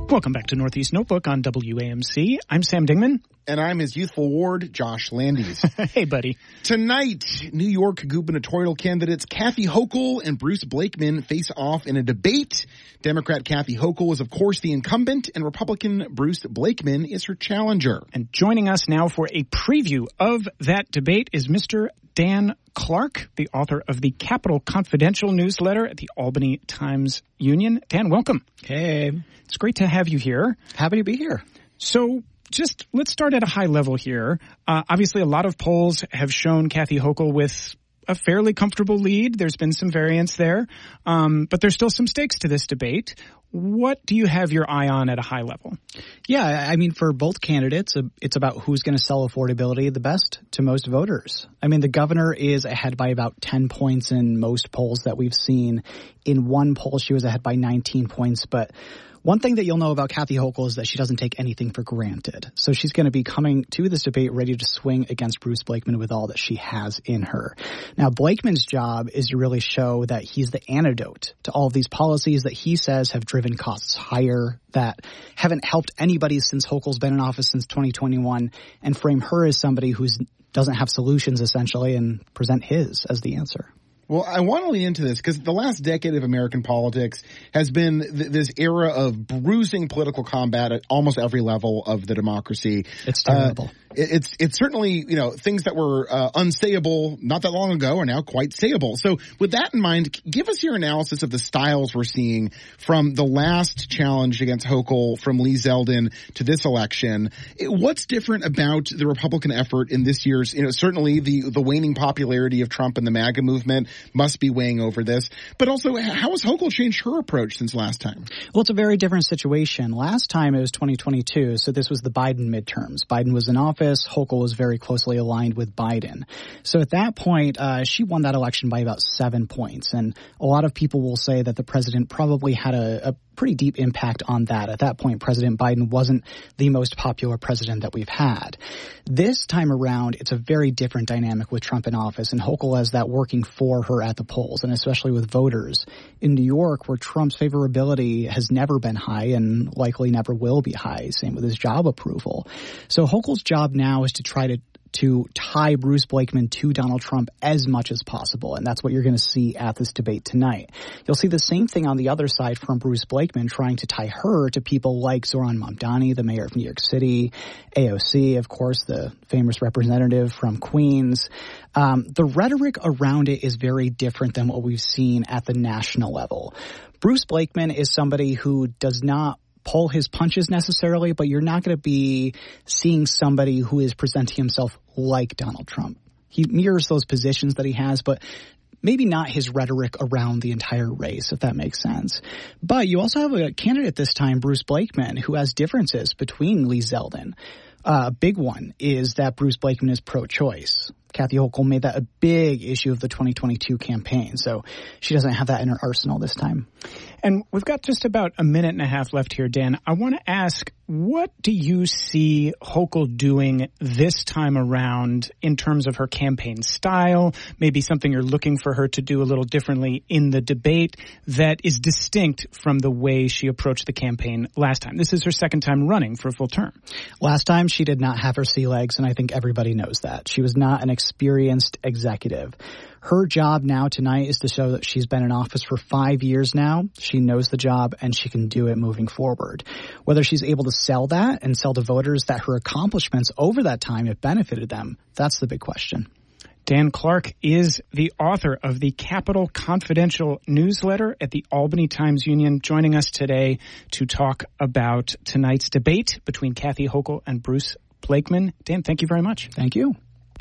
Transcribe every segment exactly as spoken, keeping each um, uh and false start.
Welcome back to Northeast Notebook on W A M C. I'm Sam Dingman. And I'm his youthful ward, Josh Landis. Hey, buddy. Tonight, New York gubernatorial candidates Kathy Hochul and Bruce Blakeman face off in a debate. Democrat Kathy Hochul is, of course, the incumbent, and Republican Bruce Blakeman is her challenger. And joining us now for a preview of that debate is Mister Dan Clark, the author of the Capital Confidential newsletter at the Albany Times-Union. Dan, welcome. Hey. It's great to have you here. Happy to be here. So just let's start at a high level here. Uh, obviously, a lot of polls have shown Kathy Hochul with a fairly comfortable lead. There's been some variance there, um, but there's still some stakes to this debate. What do you have your eye on at a high level? Yeah, I mean, for both candidates, it's about who's going to sell affordability the best to most voters. I mean, the governor is ahead by about ten points in most polls that we've seen. In one poll, she was ahead by nineteen points, but one thing that you'll know about Kathy Hochul is that she doesn't take anything for granted. So she's going to be coming to this debate ready to swing against Bruce Blakeman with all that she has in her. Now, Blakeman's job is to really show that he's the antidote to all of these policies that he says have driven costs higher, that haven't helped anybody since Hochul's been in office since twenty twenty-one, and frame her as somebody who doesn't have solutions, essentially, and present his as the answer. Well, I want to lean into this because the last decade of American politics has been th- this era of bruising political combat at almost every level of the democracy. It's terrible. Uh, it, it's it's certainly, you know, things that were uh, unsayable not that long ago are now quite sayable. So with that in mind, give us your analysis of the styles we're seeing from the last challenge against Hochul from Lee Zeldin to this election. What's different about the Republican effort in this year's, you know, certainly the, the waning popularity of Trump and the MAGA movement must be weighing over this. But also, how has Hochul changed her approach since last time? Well, it's a very different situation. Last time it was twenty twenty-two, so this was the Biden midterms. Biden was in office. Hochul was very closely aligned with Biden. So at that point, uh, she won that election by about seven points. And a lot of people will say that the president probably had a, a pretty deep impact on that. At that point, President Biden wasn't the most popular president that we've had. This time around, it's a very different dynamic with Trump in office, and Hochul has that working for her at the polls, and especially with voters. In New York, where Trump's favorability has never been high and likely never will be high, same with his job approval. So Hochul's job now is to try to to tie Bruce Blakeman to Donald Trump as much as possible. And that's what you're going to see at this debate tonight. You'll see the same thing on the other side from Bruce Blakeman, trying to tie her to people like Zohran Mamdani, the mayor of New York City, A O C, of course, the famous representative from Queens. Um, the rhetoric around it is very different than what we've seen at the national level. Bruce Blakeman is somebody who does not pull his punches necessarily, but you're not going to be seeing somebody who is presenting himself like Donald Trump. He mirrors those positions that he has, but maybe not his rhetoric around the entire race, if that makes sense. But you also have a candidate this time, Bruce Blakeman, who has differences between Lee Zeldin. Uh, a big one is that Bruce Blakeman is pro-choice. Kathy Hochul made that a big issue of the twenty twenty-two campaign, so she doesn't have that in her arsenal this time. And we've got just about a minute and a half left here, Dan. I want to ask, what do you see Hochul doing this time around in terms of her campaign style, maybe something you're looking for her to do a little differently in the debate that is distinct from the way she approached the campaign last time? This is her second time running for a full term. Last time, she did not have her sea legs, and I think everybody knows that. She was not an experienced executive. Her job now tonight is to show that she's been in office for five years now. She knows the job and she can do it moving forward. Whether she's able to sell that and sell to voters that her accomplishments over that time have benefited them, that's the big question. Dan Clark is the author of the Capital Confidential newsletter at the Albany Times-Union, joining us today to talk about tonight's debate between Kathy Hochul and Bruce Blakeman. Dan, thank you very much. Thank you.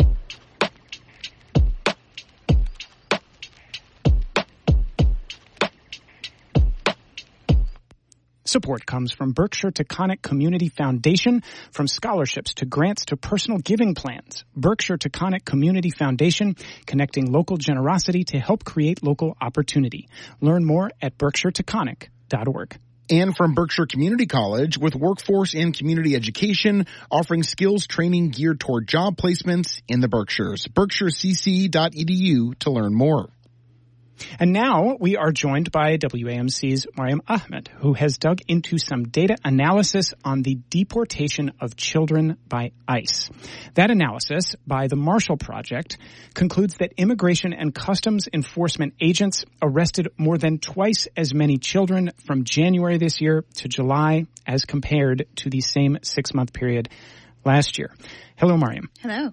Support comes from Berkshire Taconic Community Foundation, from scholarships to grants to personal giving plans. Berkshire Taconic Community Foundation, connecting local generosity to help create local opportunity. Learn more at berkshire taconic dot org. And from Berkshire Community College, with workforce and community education, offering skills training geared toward job placements in the Berkshires. berkshire c c dot e d u to learn more. And now we are joined by W A M C's Mariam Ahmed, who has dug into some data analysis on the deportation of children by ICE. That analysis by the Marshall Project concludes that Immigration and Customs Enforcement agents arrested more than twice as many children from January this year to July as compared to the same six-month period last year. Hello, Mariam. Hello.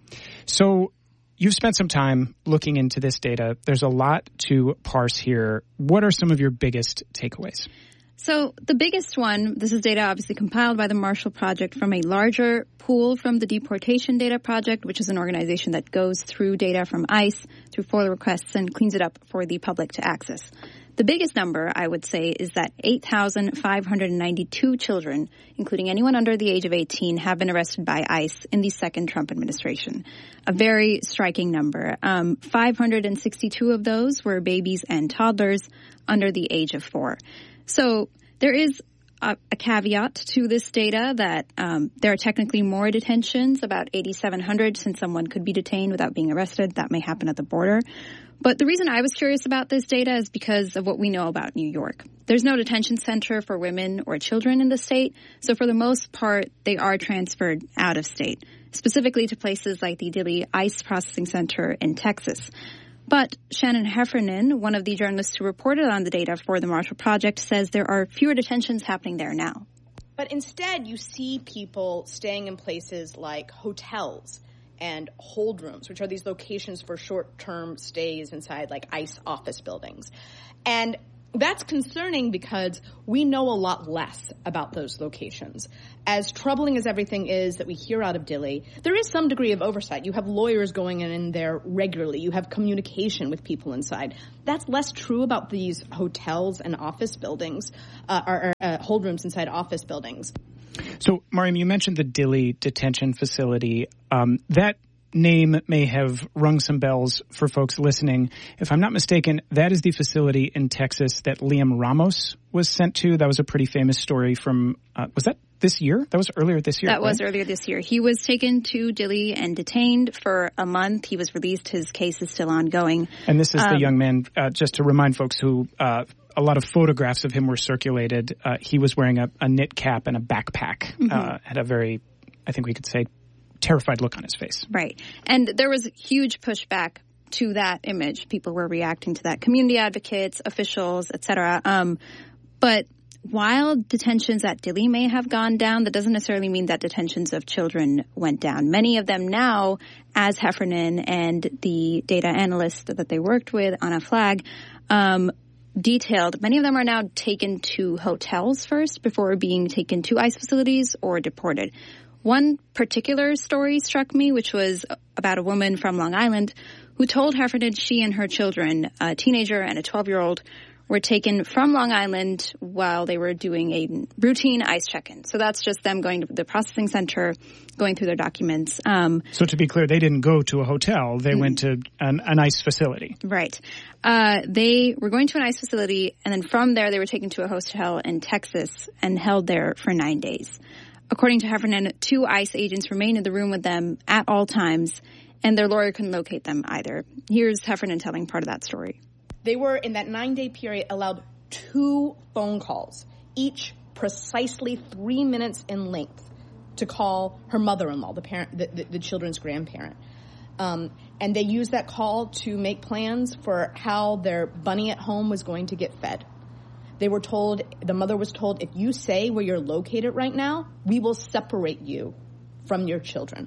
So you've spent some time looking into this data. There's a lot to parse here. What are some of your biggest takeaways? So the biggest one, this is data obviously compiled by the Marshall Project from a larger pool from the Deportation Data Project, which is an organization that goes through data from ICE through FOIA requests and cleans it up for the public to access. The biggest number, I would say, is that eight thousand five hundred ninety-two children, including anyone under the age of eighteen, have been arrested by ICE in the second Trump administration. A very striking number. Um, five hundred sixty-two of those were babies and toddlers under the age of four. So there is a, a caveat to this data that um, there are technically more detentions, about eighty-seven hundred, since someone could be detained without being arrested. That may happen at the border. But the reason I was curious about this data is because of what we know about New York. There's no detention center for women or children in the state, so for the most part, they are transferred out of state, specifically to places like the Dilley ICE Processing Center in Texas. But Shannon Heffernan, one of the journalists who reported on the data for the Marshall Project, says there are fewer detentions happening there now. But instead, you see people staying in places like hotels and hold rooms, which are these locations for short-term stays inside like ICE office buildings. And that's concerning because we know a lot less about those locations. As troubling as everything is that we hear out of Dilley, there is some degree of oversight. You have lawyers going in, in there regularly. You have communication with people inside. That's less true about these hotels and office buildings, uh, or, or uh, hold rooms inside office buildings. So, Mariam, you mentioned the Dilley detention facility. Um, that name may have rung some bells for folks listening. If I'm not mistaken, that is the facility in Texas that Liam Ramos was sent to. That was a pretty famous story from, uh, was that this year? That was earlier this year. That right? was earlier this year. He was taken to Dilley and detained for a month. He was released. His case is still ongoing. And this is um, the young man, uh, just to remind folks who, uh, a lot of photographs of him were circulated. Uh, he was wearing a, a knit cap and a backpack, mm-hmm. uh, had a very, I think we could say, terrified look on his face. Right. And there was huge pushback to that image. People were reacting to that. Community advocates, officials, et cetera. Um, but while detentions at Dilley may have gone down, that doesn't necessarily mean that detentions of children went down. Many of them now, as Heffernan and the data analyst that they worked with, Anna Flagg, um, detailed, many of them are now taken to hotels first before being taken to ICE facilities or deported. One particular story struck me, which was about a woman from Long Island who told Heffernan she and her children, a teenager and a twelve-year-old, were taken from Long Island while they were doing a routine ICE check-in. So that's just them going to the processing center, going through their documents. Um, so to be clear, they didn't go to a hotel. They mm-hmm. went to an, an ICE facility. Right. Uh, they were going to an ICE facility, and then from there they were taken to a hotel in Texas and held there for nine days. According to Heffernan, two ICE agents remained in the room with them at all times, and their lawyer couldn't locate them either. Here's Heffernan telling part of that story. They were, in that nine-day period, allowed two phone calls, each precisely three minutes in length, to call her mother-in-law, the parent, the, the, the children's grandparent. Um, and they used that call to make plans for how their bunny at home was going to get fed. They were told, the mother was told, if you say where you're located right now, we will separate you from your children.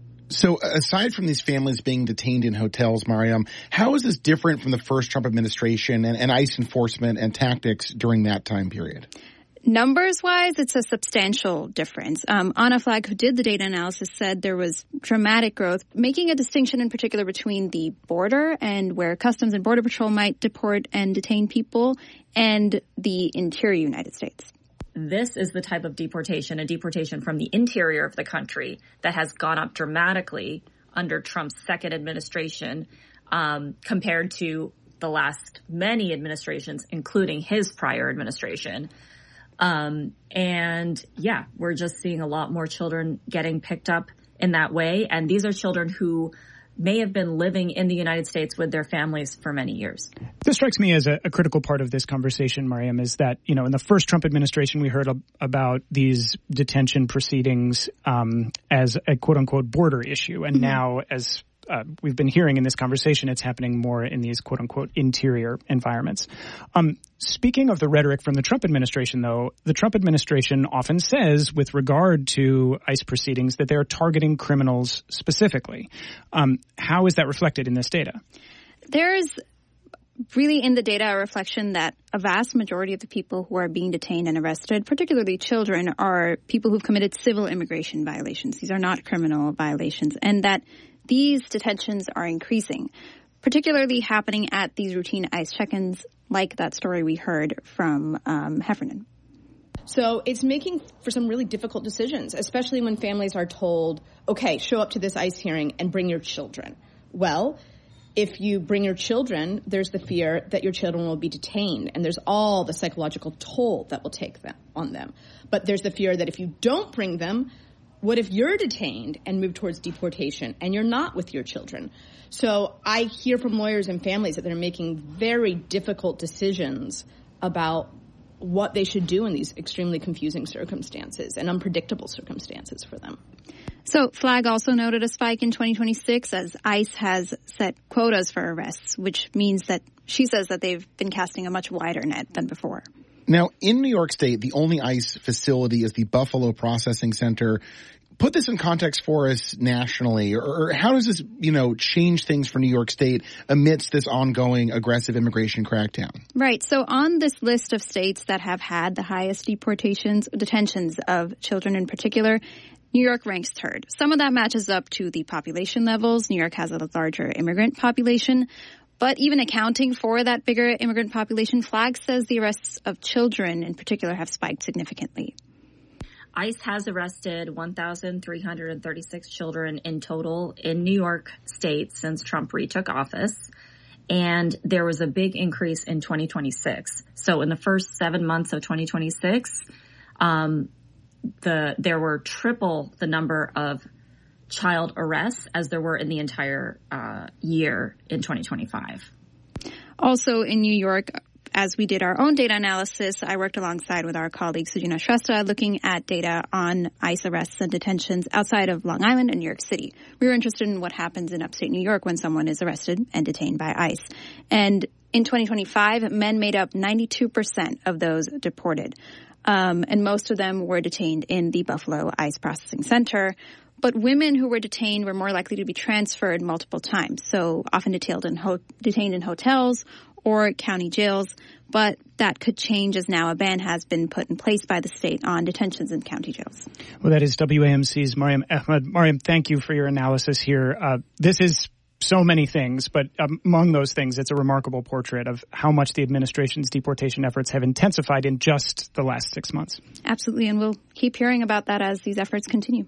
So aside from these families being detained in hotels, Mariam, how is this different from the first Trump administration and, and ICE enforcement and tactics during that time period? Numbers-wise, it's a substantial difference. Um, Anna Flagg, who did the data analysis, said there was dramatic growth, making a distinction in particular between the border and where Customs and Border Patrol might deport and detain people and the interior United States. This is the type of deportation, a deportation from the interior of the country that has gone up dramatically under Trump's second administration um, compared to the last many administrations, including his prior administration. Um, and yeah, we're just seeing a lot more children getting picked up in that way. And these are children who may have been living in the United States with their families for many years. This strikes me as a, a critical part of this conversation, Mariam, is that, you know, in the first Trump administration, we heard ab- about these detention proceedings um, as a quote-unquote border issue. And mm-hmm. now, as uh, we've been hearing in this conversation, it's happening more in these quote-unquote interior environments. Um, speaking of the rhetoric from the Trump administration, though, the Trump administration often says with regard to ICE proceedings that they're targeting criminals specifically. Um, how is that reflected in this data? There's really in the data a reflection that a vast majority of the people who are being detained and arrested, particularly children, are people who've committed civil immigration violations. These are not criminal violations, and that these detentions are increasing, particularly happening at these routine ICE check-ins, like that story we heard from um, Heffernan. So it's making for some really difficult decisions, especially when families are told, okay, show up to this ICE hearing and bring your children. Well, if you bring your children, there's the fear that your children will be detained, and there's all the psychological toll that will take them on them. But there's the fear that if you don't bring them, what if you're detained and move towards deportation and you're not with your children? So I hear from lawyers and families that they're making very difficult decisions about what they should do in these extremely confusing circumstances and unpredictable circumstances for them. So Flagg also noted a spike in twenty twenty-six as ICE has set quotas for arrests, which means that she says that they've been casting a much wider net than before. Now, in New York State, the only ICE facility is the Buffalo Processing Center. Put this in context for us nationally, or, or how does this, you know, change things for New York State amidst this ongoing aggressive immigration crackdown? Right. So on this list of states that have had the highest deportations, detentions of children in particular, New York ranks third. Some of that matches up to the population levels. New York has a larger immigrant population. But even accounting for that bigger immigrant population, Flagg says the arrests of children in particular have spiked significantly. ICE has arrested one thousand three hundred thirty-six children in total in New York State since Trump retook office. And there was a big increase in twenty twenty-six. So in the first seven months of twenty twenty-six, um, the there were triple the number of child arrests as there were in the entire uh, year in twenty twenty-five. Also in New York, as we did our own data analysis, I worked alongside with our colleague Sujina Shrestha looking at data on ICE arrests and detentions outside of Long Island and New York City. We were interested in what happens in upstate New York when someone is arrested and detained by ICE. And in twenty twenty-five, men made up ninety-two percent of those deported. Um, and most of them were detained in the Buffalo ICE Processing Center. But women who were detained were more likely to be transferred multiple times, so often detained in, ho- detained in hotels or county jails. But that could change as now a ban has been put in place by the state on detentions in county jails. Well, that is W A M C's Mariam Ahmed. Mariam, thank you for your analysis here. Uh, this is so many things, but among those things, it's a remarkable portrait of how much the administration's deportation efforts have intensified in just the last six months. Absolutely, and we'll keep hearing about that as these efforts continue.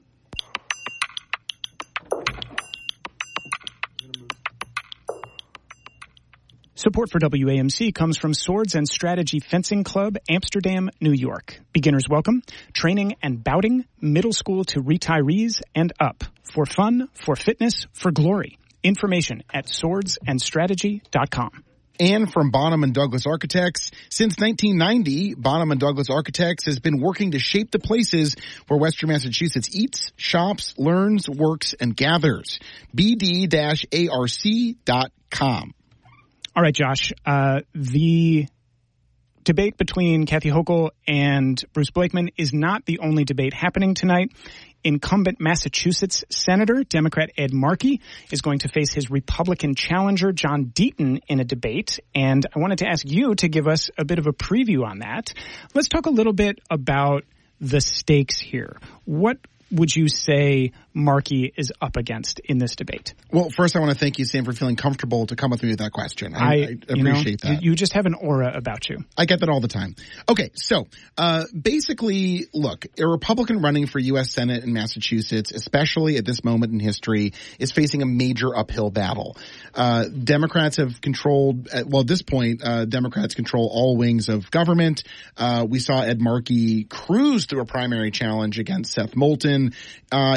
Support for W A M C comes from Swords and Strategy Fencing Club, Amsterdam, New York. Beginners welcome, training and bouting, middle school to retirees and up. For fun, for fitness, for glory. Information at swords and strategy dot com. And from Bonham and Douglas Architects, since nineteen ninety, Bonham and Douglas Architects has been working to shape the places where Western Massachusetts eats, shops, learns, works, and gathers. b d dash a r c dot com. All right, Josh, uh, the debate between Kathy Hochul and Bruce Blakeman is not the only debate happening tonight. Incumbent Massachusetts Senator, Democrat Ed Markey, is going to face his Republican challenger, John Deaton, in a debate. And I wanted to ask you to give us a bit of a preview on that. Let's talk a little bit about the stakes here. What would you say Markey is up against in this debate? Well, first I want to thank you, Sam, for feeling comfortable to come with me with that question. I, I, I appreciate you know, that. You just have an aura about you. I get that all the time. Okay, so uh, basically, look, a Republican running for U S Senate in Massachusetts, especially at this moment in history, is facing a major uphill battle. Uh, Democrats have controlled, well, at this point, uh, Democrats control all wings of government. Uh, we saw Ed Markey cruise through a primary challenge against Seth Moulton. Uh, he's coming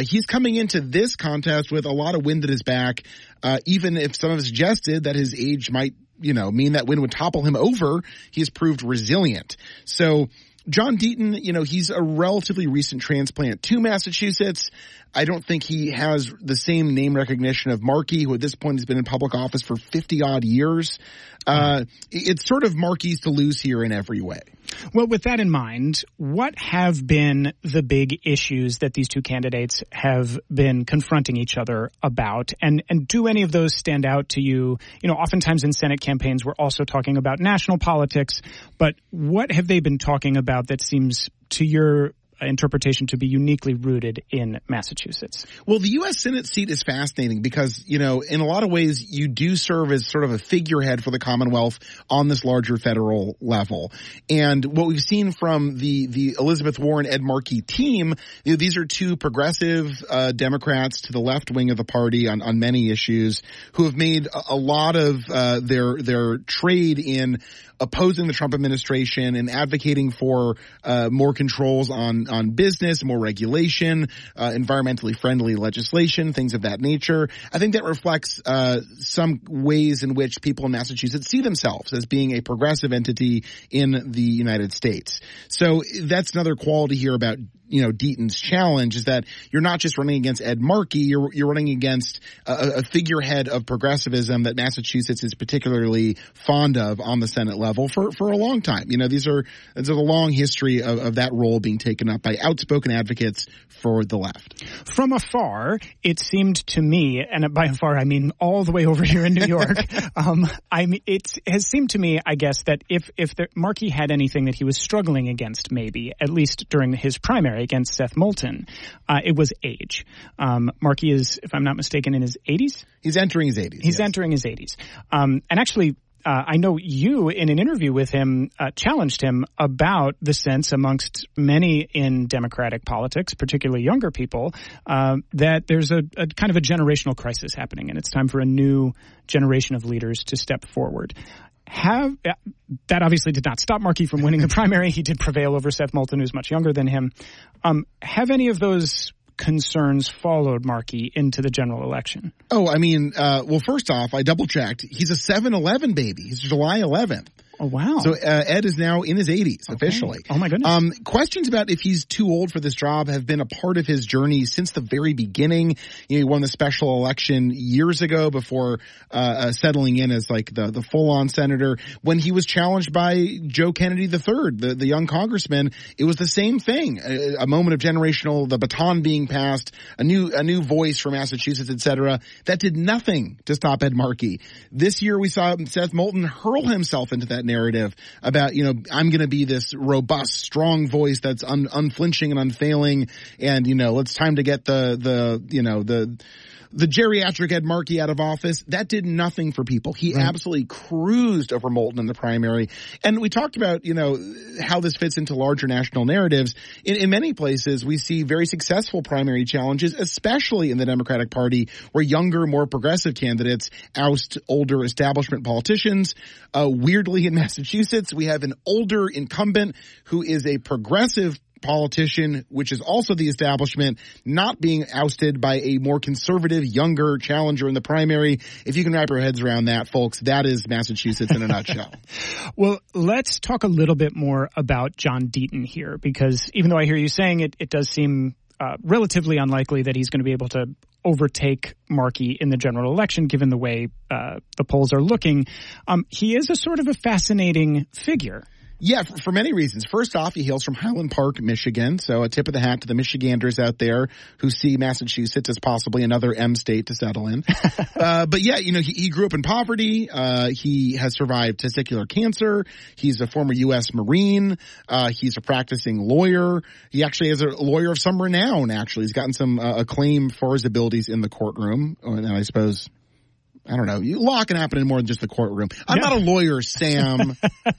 coming into this contest with a lot of wind at his back, uh, even if some have suggested that his age might, you know, mean that wind would topple him over, he has proved resilient. So John Deaton, you know, he's a relatively recent transplant to Massachusetts. I don't think he has the same name recognition of Markey, who at this point has been in public office for fifty-odd years. Uh, it's sort of Markey's to lose here in every way. Well, with that in mind, what have been the big issues that these two candidates have been confronting each other about? And and do any of those stand out to you? You know, oftentimes in Senate campaigns, we're also talking about national politics, but what have they been talking about that seems, to your interpretation, to be uniquely rooted in Massachusetts? Well, the U S Senate seat is fascinating because, you know, in a lot of ways, you do serve as sort of a figurehead for the Commonwealth on this larger federal level. And what we've seen from the, the Elizabeth Warren, Ed Markey team, you know, these are two progressive uh, Democrats to the left wing of the party on, on many issues who have made a, a lot of uh, their their trade in opposing the Trump administration and advocating for uh, more controls on, on business, more regulation, uh, environmentally friendly legislation, things of that nature. I think that reflects uh, some ways in which people in Massachusetts see themselves as being a progressive entity in the United States. So that's another quality here about, you know, Deaton's challenge is that you're not just running against Ed Markey, you're, you're running against a, a figurehead of progressivism that Massachusetts is particularly fond of on the Senate level for, for a long time. You know, these are, there's a long history of, of that role being taken up by outspoken advocates for the left. From afar, it seemed to me, and by afar I mean all the way over here in New York, um, I mean, it has seemed to me, I guess, that if, if the, Markey had anything that he was struggling against, maybe, at least during his primary against Seth Moulton, uh, it was age. Um, Markey is, if I'm not mistaken, in his eighties? He's entering his eighties. He's yes. entering his eighties. Um, and actually, uh, I know you, in an interview with him, uh, challenged him about the sense amongst many in Democratic politics, particularly younger people, uh, that there's a, a kind of a generational crisis happening, and it's time for a new generation of leaders to step forward. Have that obviously did not stop Markey from winning the primary. He did prevail over Seth Moulton, who's much younger than him. Um, have any of those concerns followed Markey into the general election? Oh, I mean, uh, well, first off, I double checked. He's a seven eleven baby. He's July eleventh. Oh, wow. So uh, Ed is now in his eighties, okay. officially. Oh, my goodness. Um, questions about if he's too old for this job have been a part of his journey since the very beginning. You know, he won the special election years ago before uh, uh, settling in as like the, the full-on senator. When he was challenged by Joe Kennedy the third, the, the young congressman, it was the same thing. A, a moment of generational, the baton being passed, a new a new voice for Massachusetts, et cetera. That did nothing to stop Ed Markey. This year we saw Seth Moulton hurl himself into that narrative about, you know, I'm going to be this robust, strong voice that's un, unflinching and unfailing, and, you know, it's time to get the, the, you know, the, the geriatric Ed Markey out of office. That did nothing for people. He right. absolutely cruised over Moulton in the primary. And we talked about, you know, how this fits into larger national narratives. In, in many places, we see very successful primary challenges, especially in the Democratic Party, where younger, more progressive candidates oust older establishment politicians. Uh, weirdly, in Massachusetts, we have an older incumbent who is a progressive politician, which is also the establishment, not being ousted by a more conservative, younger challenger in the primary. If you can wrap your heads around that, folks, that is Massachusetts in a nutshell. Well, let's talk a little bit more about John Deaton here, because even though I hear you saying it, it does seem uh, relatively unlikely that he's going to be able to overtake Markey in the general election, given the way uh, the polls are looking. Um, he is a sort of a fascinating figure. Yeah, for, for many reasons. First off, he hails from Highland Park, Michigan, so a tip of the hat to the Michiganders out there who see Massachusetts as possibly another M state to settle in. uh, but yeah, you know, he, he grew up in poverty. Uh, he has survived testicular cancer. He's a former U S Marine. Uh, he's a practicing lawyer. He actually is a lawyer of some renown, actually. He's gotten some uh, acclaim for his abilities in the courtroom, and I suppose... I don't know. A lot can happen in more than just the courtroom. I'm yeah. not a lawyer, Sam.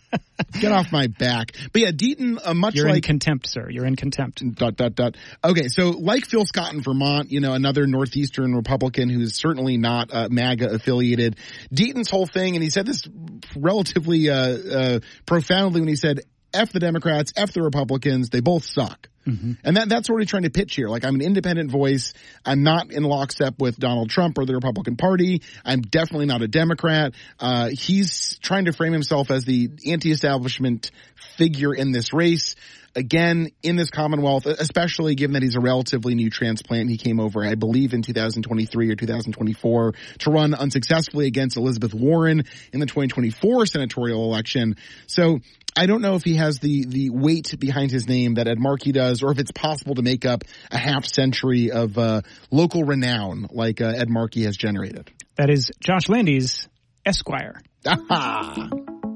Get off my back. But yeah, Deaton, uh, much You're like... in contempt, sir. You're in contempt. Dot, dot, dot. Okay, so like Phil Scott in Vermont, you know, another Northeastern Republican who's certainly not uh, MAGA affiliated. Deaton's whole thing, and he said this relatively uh, uh, profoundly when he said, F the Democrats, F the Republicans, they both suck. Mm-hmm. And that that's what we're trying to pitch here. Like, I'm an independent voice. I'm not in lockstep with Donald Trump or the Republican Party. I'm definitely not a Democrat. Uh, he's trying to frame himself as the anti-establishment figure in this race. Again, in this Commonwealth, especially given that he's a relatively new transplant. He came over, I believe, in two thousand twenty-three or two thousand twenty-four to run unsuccessfully against Elizabeth Warren in the twenty twenty-four senatorial election. So I don't know if he has the, the weight behind his name that Ed Markey does, or if it's possible to make up a half century of uh, local renown like uh, Ed Markey has generated. That is Josh Landes, Esquire. Aha!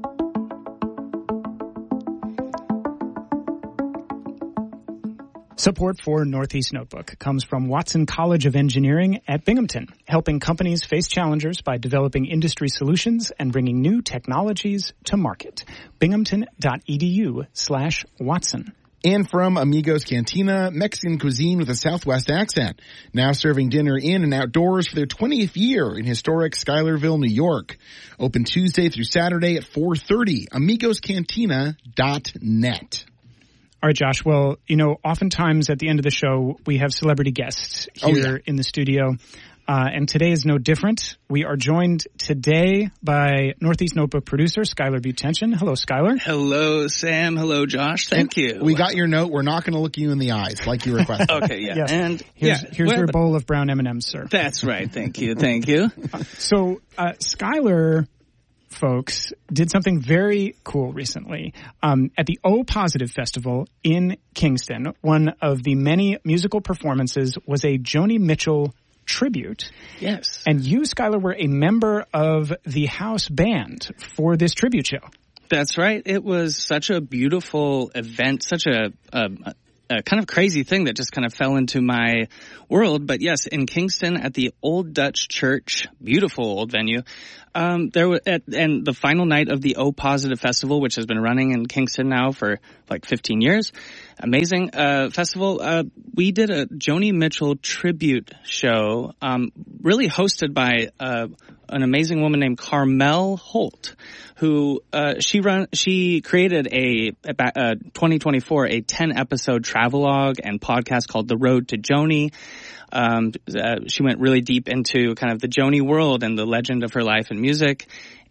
Support for Northeast Notebook comes from Watson College of Engineering at Binghamton, helping companies face challenges by developing industry solutions and bringing new technologies to market. Binghamton.edu slash Watson. And from Amigos Cantina, Mexican cuisine with a Southwest accent. Now serving dinner in and outdoors for their twentieth year in historic Schuylerville, New York. Open Tuesday through Saturday at four thirty. amigos cantina dot net. All right, Josh. Well, you know, oftentimes at the end of the show, we have celebrity guests here oh, yeah. in the studio. Uh, and today is no different. We are joined today by Northeast Notebook producer Skylar Butension. Hello, Skylar. Hello, Sam. Hello, Josh. Thank and you. We got your note. We're not going to look you in the eyes like you requested. Okay, yeah. Yes. And here's, yeah, here's well, your bowl of brown M and M's, sir. That's right. Thank you. Thank you. So, uh, Skylar, folks, did something very cool recently. Um, at the O Positive Festival in Kingston, one of the many musical performances was a Joni Mitchell tribute. Yes. And you, Skylar, were a member of the house band for this tribute show. That's right. It was such a beautiful event, such a, a, a kind of crazy thing that just kind of fell into my world. But yes, in Kingston at the Old Dutch Church, beautiful old venue, um, there was, at, and the final night of the O Positive Festival, which has been running in Kingston now for like fifteen years. Amazing uh, festival. Uh, we did a Joni Mitchell tribute show, um, really hosted by uh, an amazing woman named Carmel Holt, who uh, she run she created a, a uh, twenty twenty-four a ten episode travelogue and podcast called The Road to Joni. Um, uh, she went really deep into kind of the Joni world and the legend of her life and music.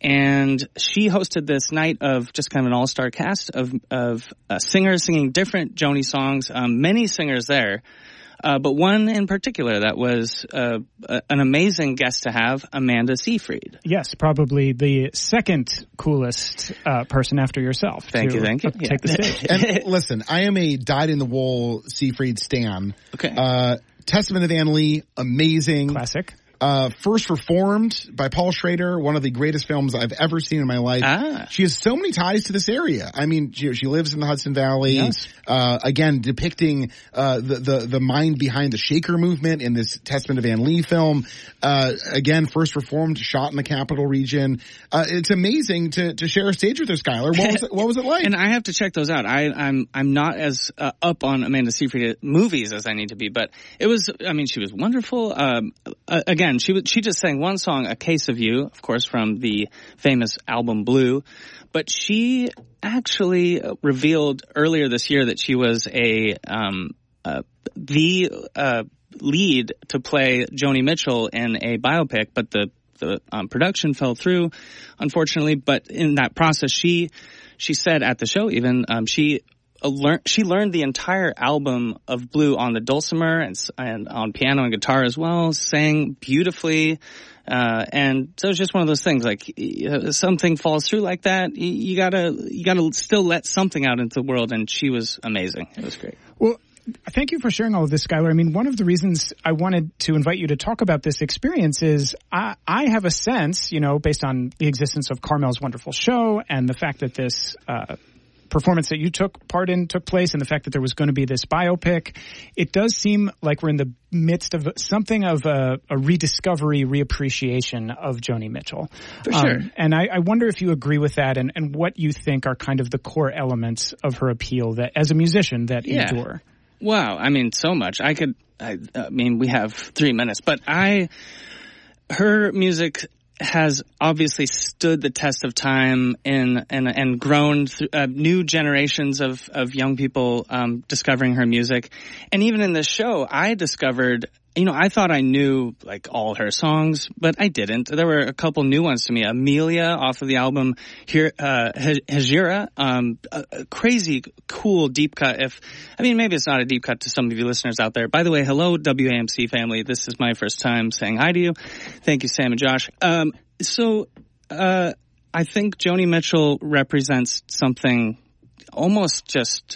And she hosted this night of just kind of an all-star cast of, of uh, singers singing different Joni songs, um, many singers there. Uh, but one in particular that was uh, an amazing guest to have, Amanda Seyfried. Yes, probably the second coolest uh, person after yourself. Thank to, you, thank you. Uh, take yeah. the stage. And listen, I am a dyed-in-the-wool Seyfried stan. Okay. Uh, Testament of Ann Lee, amazing. Classic. Uh, First Reformed by Paul Schrader, one of the greatest films I've ever seen in my life. Ah. She has so many ties to this area. I mean, she, she lives in the Hudson Valley. Yes. Uh, again, depicting, uh, the, the, the mind behind the Shaker movement in this Testament of Ann Lee film. Uh, again, First Reformed, shot in the Capital Region. Uh, it's amazing to, to share a stage with her, Skylar. What was it, what was it like? And I have to check those out. I, I'm, I'm not as uh, up on Amanda Seyfried movies as I need to be, but it was, I mean, she was wonderful. Um, uh, again, she was, she just sang one song, A Case of You, of course, from the famous album Blue. But she actually revealed earlier this year that she was a um, uh, the uh, lead to play Joni Mitchell in a biopic, but the the um, production fell through, unfortunately. But in that process, she she said at the show even um, she. Learn, she learned the entire album of Blue on the dulcimer and, and on piano and guitar as well, sang beautifully. Uh, and so it's just one of those things, like, uh, something falls through like that, you, you gotta, you gotta still let something out into the world. And she was amazing. It was great. Well, thank you for sharing all of this, Skylar. I mean, one of the reasons I wanted to invite you to talk about this experience is I, I have a sense, you know, based on the existence of Carmel's wonderful show and the fact that this, uh, performance that you took part in took place and the fact that there was going to be this biopic, it does seem like we're in the midst of something of a, a rediscovery, reappreciation of Joni Mitchell. For sure. Um, and I, I wonder if you agree with that and, and what you think are kind of the core elements of her appeal that, as a musician, that yeah. endure. Wow. I mean, so much. I could, I, I mean, we have three minutes, but I, her music has obviously stood the test of time and and, and grown through, uh, new generations of, of young people um, discovering her music. And even in this show, I discovered, you know, I thought I knew like all her songs, but I didn't. There were a couple new ones to me. Amelia off of the album here, uh, Hejira, um, a, a crazy, cool deep cut. If, I mean, maybe it's not a deep cut to some of you listeners out there. By the way, hello W A M C family. This is my first time saying hi to you. Thank you, Sam and Josh. Um, so, uh, I think Joni Mitchell represents something almost just,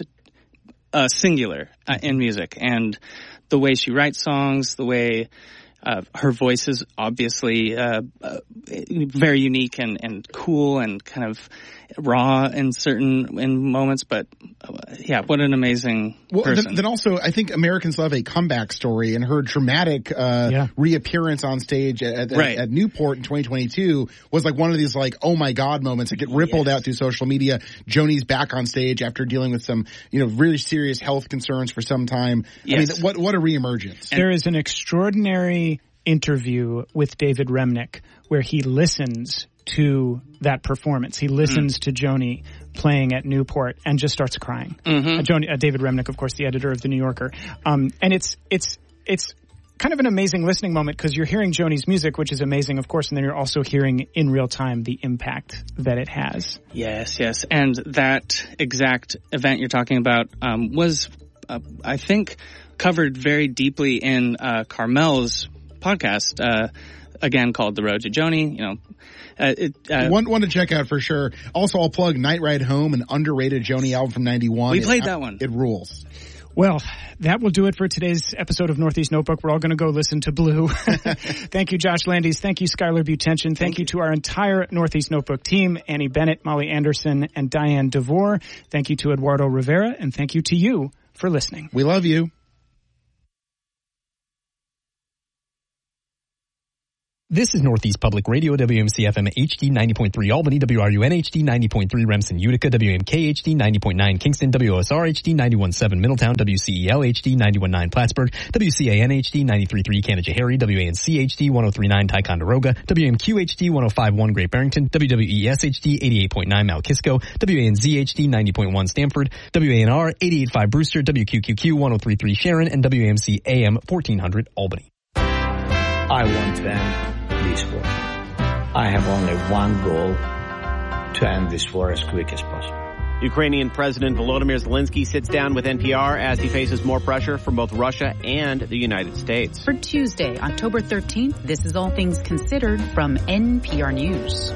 uh, singular uh, in music, and the way she writes songs, the way uh, her voice is obviously uh, uh, very unique and, and cool and kind of raw in certain in moments. But uh, yeah, what an amazing well, person. Then, then also, I think Americans love a comeback story, and her dramatic uh, yeah. reappearance on stage at, at, right. at Newport in twenty twenty-two was like one of these like, oh my God moments that get rippled yes. out through social media. Joni's back on stage after dealing with some, you know, really serious health concerns for some time. Yes. I mean, what, what a reemergence. There is an extraordinary interview with David Remnick where he listens to that performance. He listens mm. to Joni playing at Newport and just starts crying. Mm-hmm. Uh, Joni, uh, David Remnick, of course, the editor of The New Yorker. Um, and it's, it's, it's kind of an amazing listening moment because you're hearing Joni's music, which is amazing, of course, and then you're also hearing in real time the impact that it has. Yes, yes. And that exact event you're talking about um, was, uh, I think, covered very deeply in uh, Carmel's podcast, uh, again called The Road to Joni. You know, uh, it, uh, one one to check out for sure. Also, I'll plug Night Ride Home, an underrated Joni album from ninety-one. We played it, that one. It rules. Well, that will do it for today's episode of Northeast Notebook. We're all going to go listen to Blue. Thank you, Josh Landis. Thank you, Skylar Butension. Thank, Thank you to our entire Northeast Notebook team, Annie Bennett, Molly Anderson, and Diane DeVore. Thank you to Eduardo Rivera, and thank you to you for listening. We love you. This is Northeast Public Radio, W M C F M H D ninety point three Albany, W R U N H D ninety point three Remsen, Utica, W M K H D ninety point nine Kingston, W O S R H D ninety-one point seven Middletown, W C E L H D ninety-one point nine Plattsburgh, W C A N H D ninety-three point three Canada-Harry, W A N C H D one oh three point nine Ticonderoga, W M Q H D one oh five point one Great Barrington, W W E S H D eighty-eight point nine Mount Kisco, W A N Z H D ninety point one Stamford, W A N R eighty-eight point five Brewster, W Q Q Q one oh three point three Sharon, and W A M C A M fourteen hundred Albany. I want to end this war. I have only one goal, to end this war as quick as possible. Ukrainian President Volodymyr Zelensky sits down with N P R as he faces more pressure from both Russia and the United States. For Tuesday, October thirteenth, this is All Things Considered from N P R News.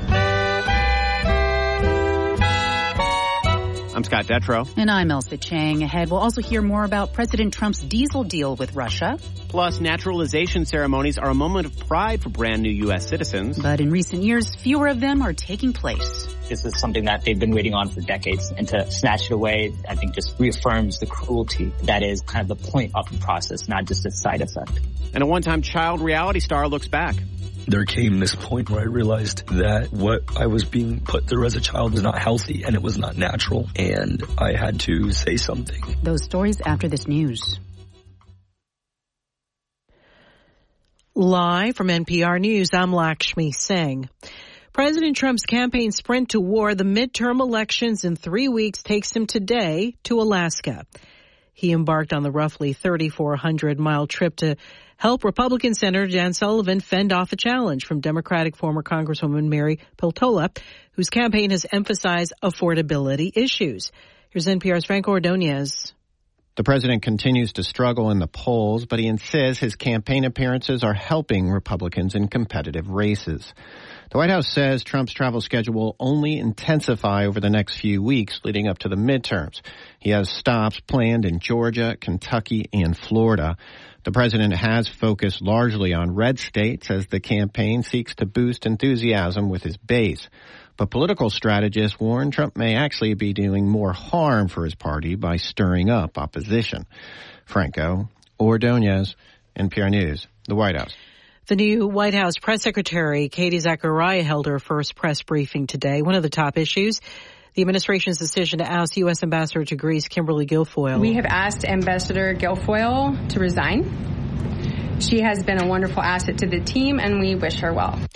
I'm Scott Detrow. And I'm Elsa Chang. Ahead, we'll also hear more about President Trump's diesel deal with Russia. Plus, naturalization ceremonies are a moment of pride for brand new U S citizens. But in recent years, fewer of them are taking place. This is something that they've been waiting on for decades, and to snatch it away, I think, just reaffirms the cruelty that is kind of the point of the process, not just a side effect. And a one-time child reality star looks back. There came this point where I realized that what I was being put through as a child was not healthy and it was not natural, and I had to say something. Those stories after this news. Live from N P R News, I'm Lakshmi Singh. President Trump's campaign sprint to war the midterm elections in three weeks takes him today to Alaska. He embarked on the roughly thirty-four hundred mile trip to help Republican Senator Dan Sullivan fend off a challenge from Democratic former Congresswoman Mary Peltola, whose campaign has emphasized affordability issues. Here's N P R's Franco Ordonez. The president continues to struggle in the polls, but he insists his campaign appearances are helping Republicans in competitive races. The White House says Trump's travel schedule will only intensify over the next few weeks leading up to the midterms. He has stops planned in Georgia, Kentucky, and Florida. The president has focused largely on red states as the campaign seeks to boost enthusiasm with his base. But political strategists warn Trump may actually be doing more harm for his party by stirring up opposition. Franco Ordonez, N P R News, the White House. The new White House press secretary, Katie Zachariah, held her first press briefing today. One of the top issues, the administration's decision to oust U S Ambassador to Greece, Kimberly Guilfoyle. We have asked Ambassador Guilfoyle to resign. She has been a wonderful asset to the team, and we wish her well.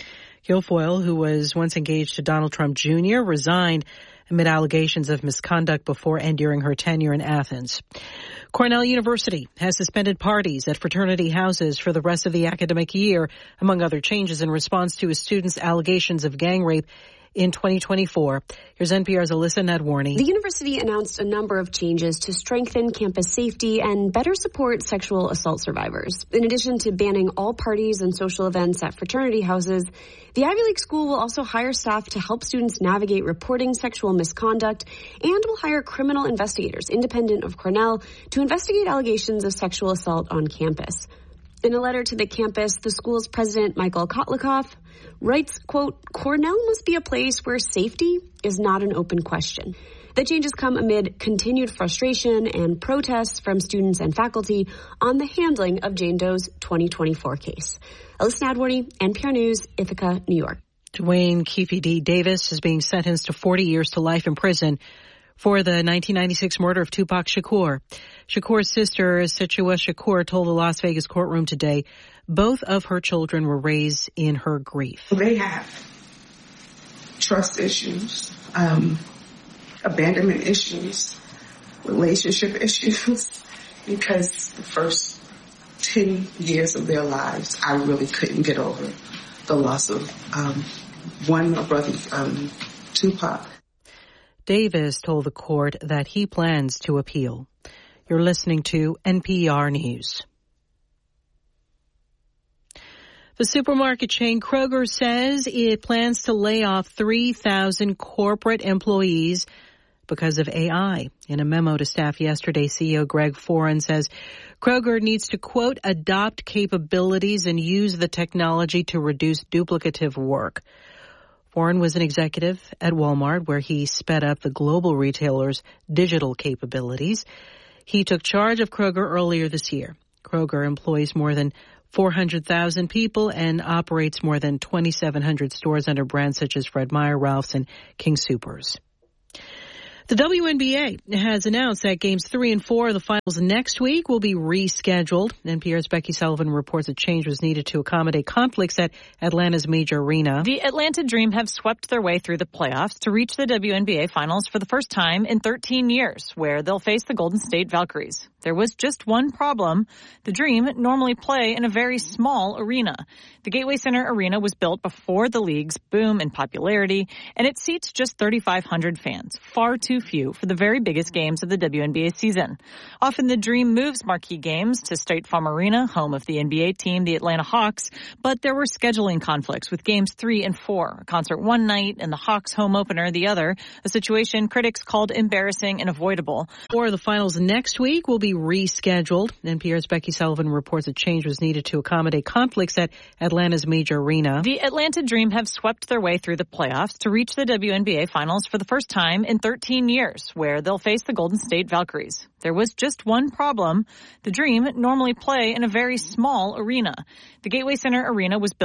Guilfoyle, who was once engaged to Donald Trump Junior, resigned amid allegations of misconduct before and during her tenure in Athens. Cornell University has suspended parties at fraternity houses for the rest of the academic year, among other changes in response to a student's allegations of gang rape in twenty twenty-four. Here's N P R's Alyssa Nadwarny. The university announced a number of changes to strengthen campus safety and better support sexual assault survivors. In addition to banning all parties and social events at fraternity houses, the Ivy League school will also hire staff to help students navigate reporting sexual misconduct and will hire criminal investigators independent of Cornell to investigate allegations of sexual assault on campus. In a letter to the campus, the school's president, Michael Kotlikoff, writes, quote, Cornell must be a place where safety is not an open question. The changes come amid continued frustration and protests from students and faculty on the handling of Jane Doe's twenty twenty-four case. Alyssa Nadwarny, N P R News, Ithaca, New York. Dwayne Keefe D. Davis is being sentenced to forty years to life in prison for the nineteen ninety-six murder of Tupac Shakur. Shakur's sister, Situa Shakur, told the Las Vegas courtroom today both of her children were raised in her grief. They have trust issues, um, abandonment issues, relationship issues, because the first ten years of their lives, I really couldn't get over the loss of um, one of my brothers, um, Tupac. Davis told the court that he plans to appeal. You're listening to N P R News. The supermarket chain Kroger says it plans to lay off three thousand corporate employees because of A I. In a memo to staff yesterday, C E O Greg Foran says Kroger needs to, quote, adopt capabilities and use the technology to reduce duplicative work. Warren was an executive at Walmart, where he sped up the global retailer's digital capabilities. He took charge of Kroger earlier this year. Kroger employs more than four hundred thousand people and operates more than twenty-seven hundred stores under brands such as Fred Meyer, Ralph's, and King Soopers. The W N B A has announced that games three and four of the finals next week will be rescheduled. N P R's Becky Sullivan reports a change was needed to accommodate conflicts at Atlanta's major arena. The Atlanta Dream have swept their way through the playoffs to reach the W N B A finals for the first time in thirteen years, where they'll face the Golden State Valkyries. There was just one problem. The Dream normally play in a very small arena. The Gateway Center Arena was built before the league's boom in popularity, and it seats just thirty-five hundred fans, far too few for the very biggest games of the W N B A season. Often the Dream moves marquee games to State Farm Arena, home of the N B A team, the Atlanta Hawks, but there were scheduling conflicts with games three and four, a concert one night and the Hawks home opener the other, a situation critics called embarrassing and avoidable. Or the finals next week will be rescheduled. N P R's Becky Sullivan reports a change was needed to accommodate conflicts at Atlanta's major arena. The Atlanta Dream have swept their way through the playoffs to reach the W N B A finals for the first time in thirteen years, where they'll face the Golden State Valkyries. There was just one problem. The Dream normally play in a very small arena. The Gateway Center Arena was built